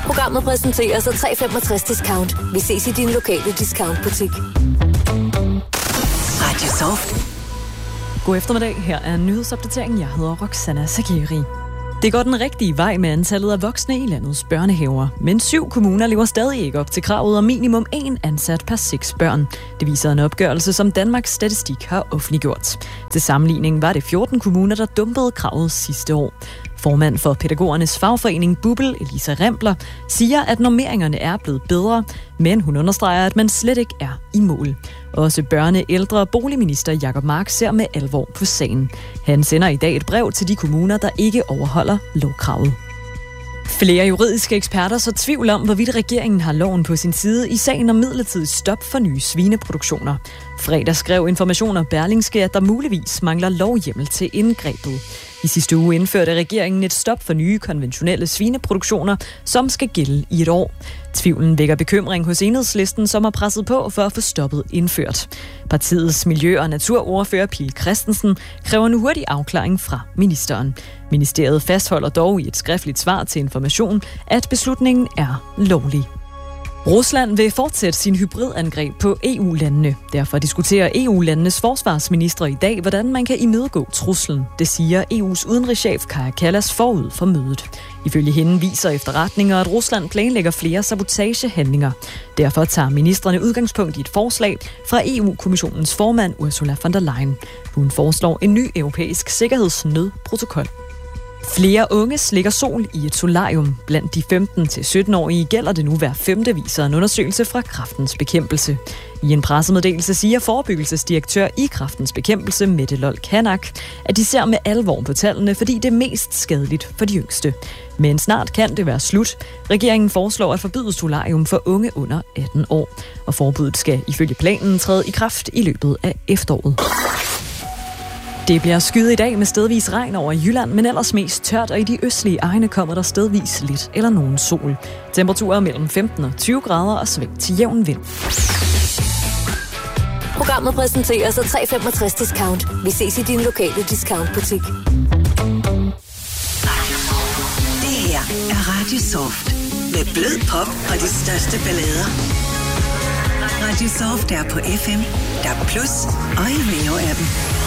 Programmet præsenterer så 365 discount. Vi ses i din lokale discountbutik. Radio Soft. God eftermiddag. Her er nyhedsopdateringen. Jeg hedder Roxana Sagiri. Det går den rigtige vej med antallet af voksne i landets børnehaver. Men 7 kommuner lever stadig ikke op til kravet om minimum 1 ansat per 6 børn. Det viser en opgørelse, som Danmarks Statistik har offentliggjort. Til sammenligning var det 14 kommuner, der dumpede kravet sidste år. Formand for pædagogernes fagforening Bubbel, Elisa Rempler, siger, at normeringerne er blevet bedre, men hun understreger, at man slet ikke er i mål. Også børne-, ældre- og boligminister Jacob Mark ser med alvor på sagen. Han sender i dag et brev til de kommuner, der ikke overholder lovkravet. Flere juridiske eksperter så tvivl om, hvorvidt regeringen har loven på sin side i sagen om midlertidigt stop for nye svineproduktioner. Fredag skrev Information Berlingske, at der muligvis mangler lovhjemmel til indgrebet. I sidste uge indførte regeringen et stop for nye konventionelle svineproduktioner, som skal gælde i et år. Tvivlen vækker bekymring hos Enhedslisten, som har presset på for at få stoppet indført. Partiets miljø- og naturordfører Pihl Christensen kræver en hurtig afklaring fra ministeren. Ministeriet fastholder dog i et skriftligt svar til Information, at beslutningen er lovlig. Rusland vil fortsætte sin hybridangreb på EU-landene. Derfor diskuterer EU-landenes forsvarsministre i dag, hvordan man kan imødegå truslen. Det siger EU's udenrigschef Kaja Kallas forud for mødet. Ifølge hende viser efterretninger, at Rusland planlægger flere sabotagehandlinger. Derfor tager ministrene udgangspunkt i et forslag fra EU-kommissionens formand Ursula von der Leyen. Hun foreslår en ny europæisk sikkerhedsnødprotokol. Flere unge slikker sol i et solarium. Blandt de 15-17-årige gælder det nu hver 5. viser en undersøgelse fra Kræftens Bekæmpelse. I en pressemeddelelse siger forebyggelsesdirektør i Kræftens Bekæmpelse, Mette Lold Kanak, at de ser med alvor på tallene, fordi det er mest skadeligt for de yngste. Men snart kan det være slut. Regeringen foreslår at forbyde solarium for unge under 18 år. Og forbuddet skal ifølge planen træde i kraft i løbet af efteråret. Det bliver skyet i dag med stedvis regn over Jylland, men ellers mest tørt, og i de østlige egne kommer der stedvis lidt eller nogen sol. Temperaturer mellem 15 og 20 grader og sving til jævn vind. Programmet præsenterer så 365 discount. Vi ses i din lokale discountbutik. Det her er Radio Soft. Med blød pop og de største ballader. Radio Soft er på FM, DAB+ og i Neo-appen.